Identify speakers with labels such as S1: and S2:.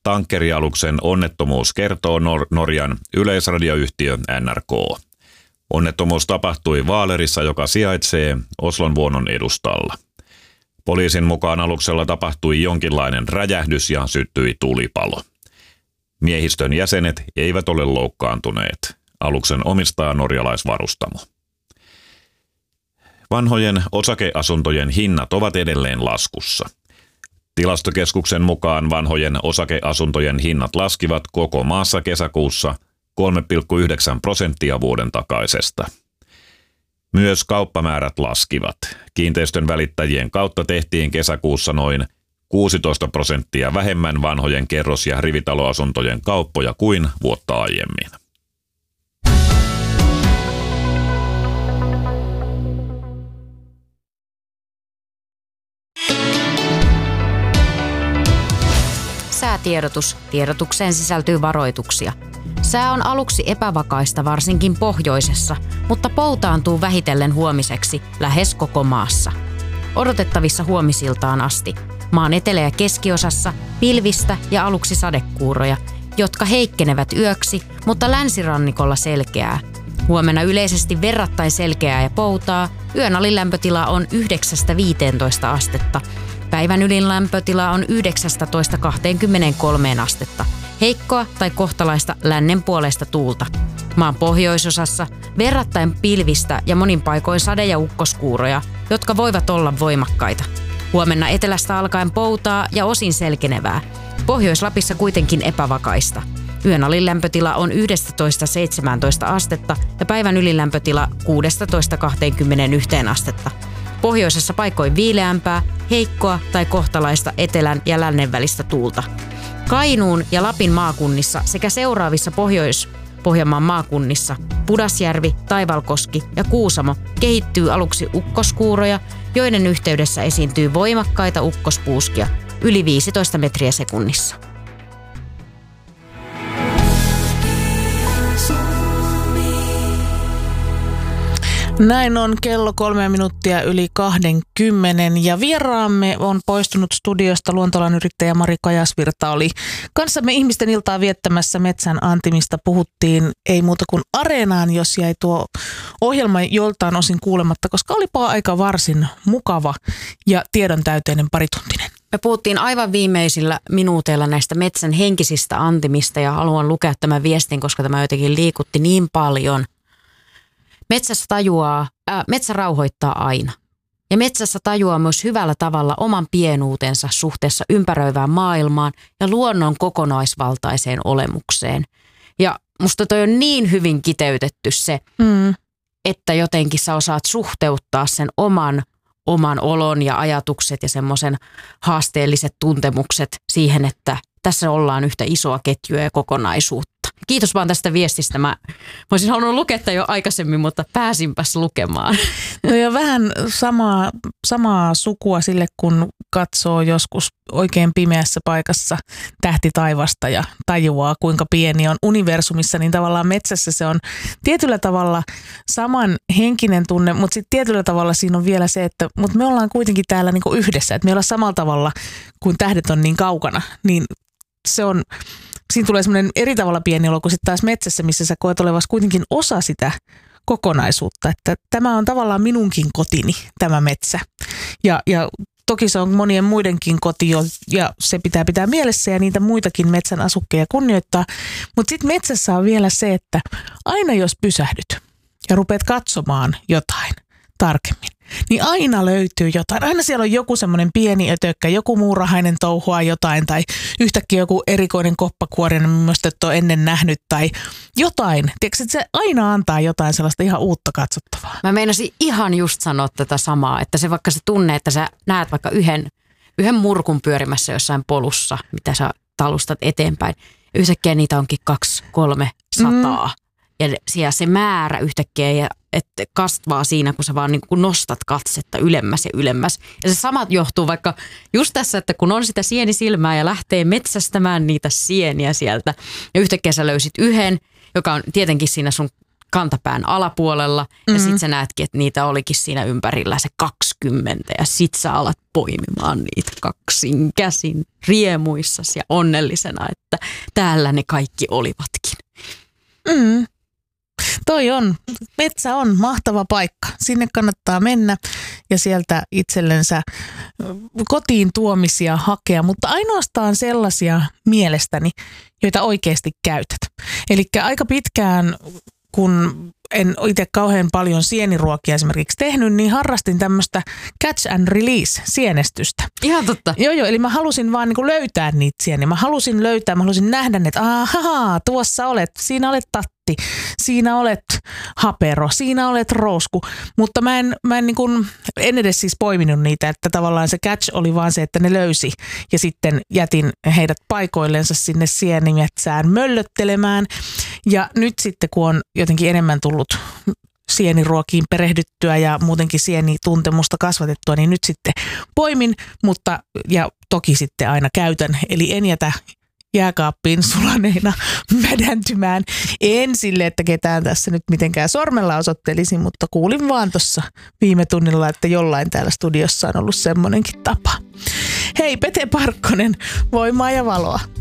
S1: tankkerialuksen onnettomuus, kertoo Norjan yleisradioyhtiö NRK. Onnettomuus tapahtui Vaalerissa, joka sijaitsee Oslon vuonon edustalla. Poliisin mukaan aluksella tapahtui jonkinlainen räjähdys ja syttyi tulipalo. Miehistön jäsenet eivät ole loukkaantuneet. Aluksen omistaa norjalaisvarustamo. Vanhojen osakeasuntojen hinnat ovat edelleen laskussa. Tilastokeskuksen mukaan vanhojen osakeasuntojen hinnat laskivat koko maassa kesäkuussa 3,9% vuoden takaisesta. Myös kauppamäärät laskivat. Kiinteistön välittäjien kautta tehtiin kesäkuussa noin 16% vähemmän vanhojen kerros- ja rivitaloasuntojen kauppoja kuin vuotta aiemmin.
S2: Säätiedotus. Tiedotukseen sisältyy varoituksia. Sää on aluksi epävakaista varsinkin pohjoisessa, mutta poutaantuu vähitellen huomiseksi lähes koko maassa. Odotettavissa huomisiltaan asti. Maan etelä- ja keskiosassa pilvistä ja aluksi sadekuuroja, jotka heikkenevät yöksi, mutta länsirannikolla selkeää. Huomenna yleisesti verrattain selkeää ja poutaa. Yön alin lämpötila on 9-15 astetta. Päivän ylin lämpötila on 19-23 astetta. Heikkoa tai kohtalaista lännen puolesta tuulta. Maan pohjoisosassa verrattain pilvistä ja monin paikoin sade- ja ukkoskuuroja, jotka voivat olla voimakkaita. Huomenna etelästä alkaen poutaa ja osin selkenevää. Pohjois-Lapissa kuitenkin epävakaista. Yön alin lämpötila on 11-17 astetta ja päivän ylin lämpötila 16-21 astetta. Pohjoisessa paikoin viileämpää, heikkoa tai kohtalaista etelän ja lännen välistä tuulta. Kainuun ja Lapin maakunnissa sekä seuraavissa Pohjois-Pohjanmaan maakunnissa Pudasjärvi, Taivalkoski ja Kuusamo kehittyy aluksi ukkoskuuroja, joiden yhteydessä esiintyy voimakkaita ukkospuuskia yli 15 metriä sekunnissa.
S3: Näin on kello 3 minuuttia yli 20 ja vieraamme on poistunut studiosta. Luontoalan yrittäjä Mari Kajasvirta oli kanssamme ihmisten iltaa viettämässä metsän antimista. Puhuttiin ei muuta kuin Areenaan, jos jäi tuo ohjelma joltain osin kuulematta, koska olipa aika varsin mukava ja tiedontäyteinen parituntinen.
S2: Me puhuttiin aivan viimeisillä minuuteilla näistä metsän henkisistä antimista ja haluan lukea tämän viestin, koska tämä jotenkin liikutti niin paljon. Metsä rauhoittaa aina. Ja metsässä tajuaa myös hyvällä tavalla oman pienuutensa suhteessa ympäröivään maailmaan ja luonnon kokonaisvaltaiseen olemukseen. Ja musta toi on niin hyvin kiteytetty se, että jotenkin sä osaat suhteuttaa sen oman olon ja ajatukset ja semmoisen haasteelliset tuntemukset siihen, että tässä ollaan yhtä isoa ketjua ja kokonaisuutta. Kiitos vaan tästä viestistä. Mä olisin halunnut lukea jo aikaisemmin, mutta pääsinpäs lukemaan.
S3: No ja vähän samaa sukua sille, kun katsoo joskus oikein pimeässä paikassa tähti taivasta ja tajuaa, kuinka pieni on universumissa, niin tavallaan metsässä se on tietyllä tavalla saman henkinen tunne, mutta sitten tietyllä tavalla siinä on vielä se, että mutta me ollaan kuitenkin täällä niinku yhdessä, että me ollaan samalla tavalla, kun tähdet on niin kaukana, niin se on, siinä tulee semmoinen eri tavalla pieni olo kuin sitten taas metsässä, missä sä koet olevasi kuitenkin osa sitä kokonaisuutta, että tämä on tavallaan minunkin kotini, tämä metsä. Ja toki se on monien muidenkin koti ja se pitää mielessä ja niitä muitakin metsän asukkeja kunnioittaa. Mutta sitten metsässä on vielä se, että aina jos pysähdyt ja rupeat katsomaan jotain tarkemmin, niin aina löytyy jotain. Aina siellä on joku semmoinen pieni ötökkä, joku muurahainen touhua jotain tai yhtäkkiä joku erikoinen koppakuorinen, mistä et ole ennen nähnyt tai jotain. Tiedätkö, että se aina antaa jotain sellaista ihan uutta katsottavaa.
S2: Mä meinasin ihan just sanoa tätä samaa, että se vaikka se tunne, että sä näet vaikka yhden murkun pyörimässä jossain polussa, mitä sä talustat eteenpäin. Yhtäkkiä niitä onkin 200-300. Ja se määrä yhtäkkiä ja että kasvaa siinä, kun sä vaan niin kun nostat katsetta ylemmäs ja ylemmäs. Ja se sama johtuu vaikka just tässä, että kun on sitä sienisilmää ja lähtee metsästämään niitä sieniä sieltä. Ja yhtäkkiä sä löysit yhden, joka on tietenkin siinä sun kantapään alapuolella ja sit sä näetkin, että niitä olikin siinä ympärillä se 20 ja sit sä alat poimimaan niitä kaksin käsin riemuissasi ja onnellisena, että täällä ne kaikki olivatkin.
S3: Metsä on mahtava paikka. Sinne kannattaa mennä ja sieltä itsellensä kotiin tuomisia hakea, mutta ainoastaan sellaisia mielestäni, joita oikeasti käytät. Eli aika pitkään, kun en itse kauhean paljon sieniruokia esimerkiksi tehnyt, niin harrastin tämmöistä catch and release sienestystä.
S2: Ihan totta.
S3: Joo, eli mä halusin vaan niin kuin löytää niitä sieniä. Mä halusin nähdä, että tuossa olet, siinä olet tatti, siinä olet hapero, siinä olet rousku. Mutta mä en edes siis poiminut niitä, että tavallaan se catch oli vaan se, että ne löysi. Ja sitten jätin heidät paikoillensa sinne sienimetsään möllöttelemään. Ja nyt sitten, kun on jotenkin enemmän tullut sieniruokiin perehdyttyä ja muutenkin sienituntemusta kasvatettua, niin nyt sitten poimin, ja toki sitten aina käytän. Eli en jätä jääkaappiin sulaneina mädäntymään. En sille, että ketään tässä nyt mitenkään sormella osoittelisin, mutta kuulin vaan tuossa viime tunnilla, että jollain täällä studiossa on ollut semmoinenkin tapa. Hei, Pete Parkkonen, voimaa ja valoa.